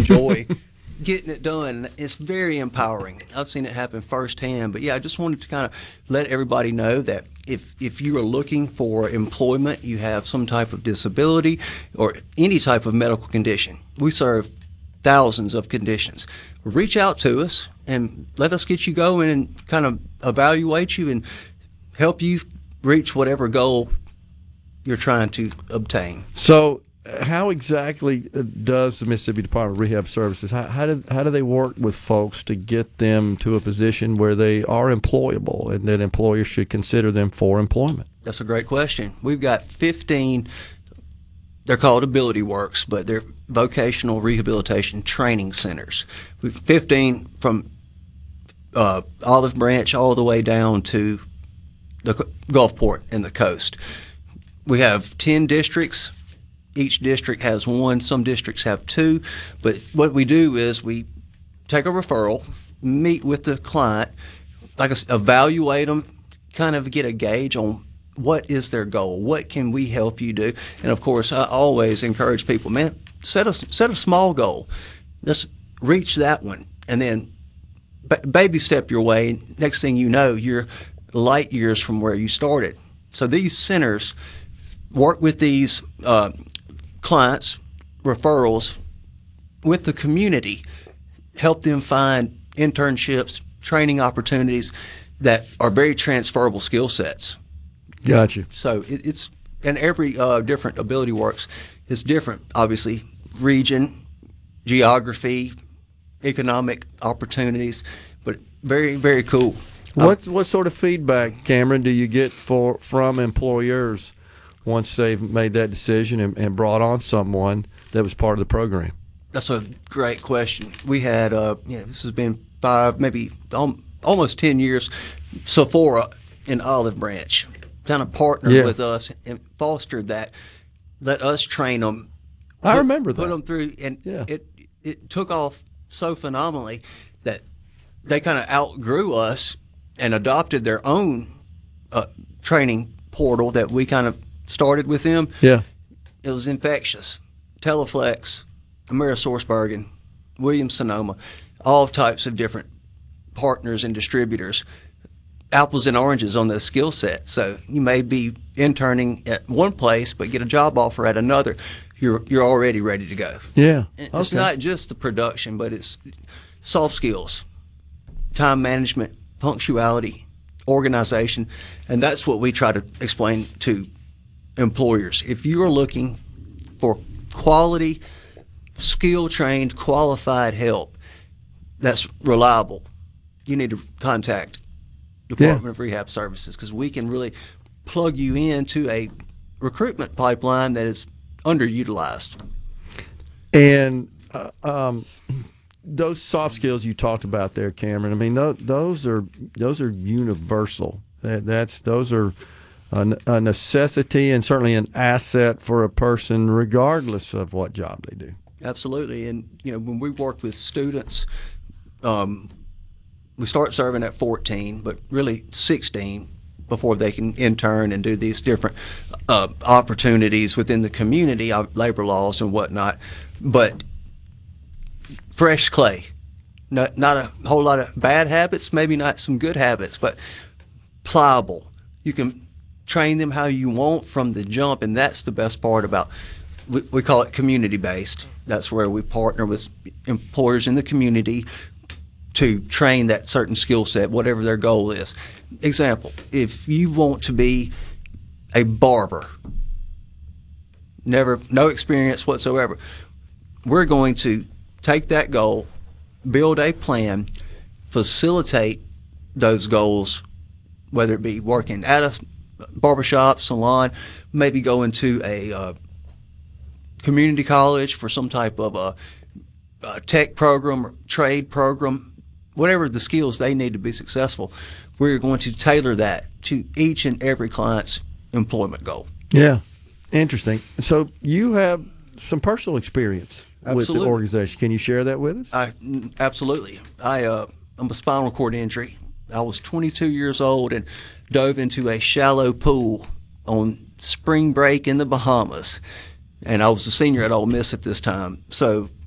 enjoy getting it done. It's very empowering. I've seen it happen firsthand. But yeah, I just wanted to kind of let everybody know that if you are looking for employment, you have some type of disability or any type of medical condition, we serve thousands of conditions. Reach out to us and let us get you going and kind of evaluate you and help you reach whatever goal you're trying to obtain. So how exactly does the Mississippi Department of Rehab Services, how do they work with folks to get them to a position where they are employable and that employers should consider them for employment? That's a great question. We've got 15, they're called Ability Works, but they're vocational rehabilitation training centers. We've 15 from Olive Branch all the way down to the Gulfport and the coast. We have 10 districts. Each district has one. Some districts have two. But what we do is we take a referral, meet with the client, evaluate them, kind of get a gauge on what is their goal, what can we help you do. And of course, I always encourage people, man, set a small goal. Let's reach that one, and then baby step your way. Next thing you know, you're light years from where you started. So these centers work with these clients, referrals, with the community, help them find internships, training opportunities that are very transferable skill sets. Gotcha. So it's, and every different Ability Works is different, obviously, region, geography, economic opportunities, but very, very cool. What sort of feedback, Cameron, do you get from employers once they've made that decision and brought on someone that was part of the program? That's a great question. We had, this has been 5, maybe almost 10 years, Sephora in Olive Branch kind of partnered with us and fostered that, let us train them. I remember that. Put them through, and it took off so phenomenally that they kind of outgrew us and adopted their own training portal that we kind of started with them. Yeah. It was infectious. Teleflex, AmerisourceBergen, Williams-Sonoma, all types of different partners and distributors. Apples and oranges on the skill set. So you may be interning at one place but get a job offer at another. You're already ready to go. Yeah. It's not just the production, but it's soft skills, time management, punctuality, organization, and that's what we try to explain to employers. If you are looking for quality, skill-trained, qualified help that's reliable, you need to contact Department of Rehab Services, because we can really plug you into a recruitment pipeline that is underutilized. And those soft skills you talked about there, Cameron, I mean, those are universal. Those are a necessity and certainly an asset for a person regardless of what job they do. Absolutely. And when we work with students, we start serving at 14, but really 16 before they can intern and do these different opportunities within the community, labor laws and whatnot. But fresh clay, not a whole lot of bad habits, maybe not some good habits, but pliable. You can train them how you want from the jump, and that's the best part about, we call it community-based. That's where we partner with employers in the community to train that certain skill set, whatever their goal is. Example, if you want to be a barber, no experience whatsoever, we're going to take that goal, build a plan, facilitate those goals, whether it be working at a barbershop, salon, maybe going to a community college for some type of a tech program or trade program, whatever the skills they need to be successful. We're going to tailor that to each and every client's employment goal. Yeah, interesting. So you have some personal experience with the organization. Can you share that with us? Absolutely. I'm a spinal cord injury. I was 22 years old and dove into a shallow pool on spring break in the Bahamas. And I was a senior at Ole Miss at this time. So